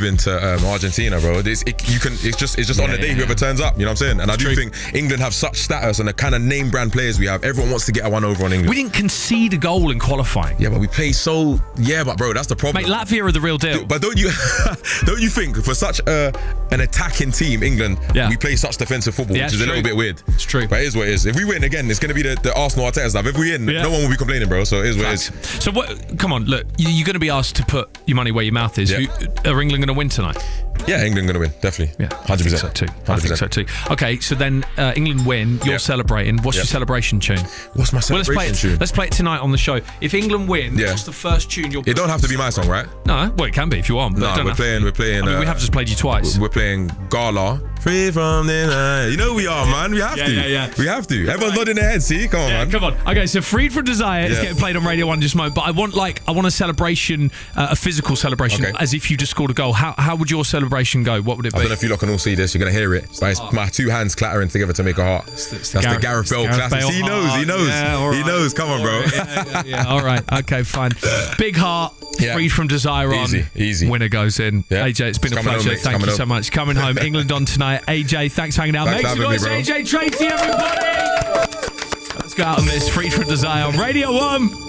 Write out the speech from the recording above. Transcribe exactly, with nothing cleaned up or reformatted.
moving to um, Argentina, bro. It's, it, you can. It's just. It's just yeah, on the day yeah, whoever yeah. turns up. You know what I'm saying? And I do true. think England have such status and the kind of name brand players we have. Everyone wants to get a one over on England. We didn't concede a goal in qualifying. Yeah, but we play so. Yeah, but bro, that's the problem. Mate, Latvia are the real deal. But don't you? don't you think for such a an attacking team, England, yeah. we play such defensive football, yeah, which is true. a little bit weird. It's true. But it is what it is. If we win again, it's going to be the, the Arsenal Arteta stuff. If we win, yeah. no one will be complaining, bro. So it is what Facts. it is. So what? Come on, look. You're going to be asked to put your money where your mouth is. Yeah. Who, are England going to win tonight? Yeah, England going to win, definitely. Yeah, one hundred percent. I think so too. one hundred percent. I think so too. Okay, so then uh, England win. You're yep. celebrating. What's yep. your celebration tune? What's my celebration well, let's play it, tune? Let's play it tonight on the show. If England win, yeah. what's the first tune you're? It don't have to be my song, right? No, well, it can be if you want. But no, we're playing. We're playing. I mean, uh, we have just played you twice. We're playing Gala. Free from the night. You know we are, man. We have yeah, to. Yeah, yeah. We have to. Everyone's nodding their head. See, come on, yeah, man. Come on. Okay, so Freed from Desire yeah. is getting played on Radio One just a moment. But I want like I want a celebration, uh, a physical celebration, okay. as if you just scored a goal. How how would your celebration go? What would it be? I don't know if you lot can all see this. You're gonna hear it. But it's oh. my two hands clattering together to make a heart. It's the, it's the That's Gareth, the Gareth Bale Gareth classic. Bale He knows. He knows. Yeah, right. He knows. Come on, bro. Right, yeah, yeah, yeah. All right. Okay, fine. Big heart. Yeah. Freed from Desire on. Easy. Easy. Winner goes in. Yeah. A J, it's been it's a pleasure. Home, Thank you home. so much. Coming home. England on tonight. A J, thanks for hanging out. Thanks Make some noise, A J Tracy, everybody. Let's go out on this. Freed from Desire on Radio One.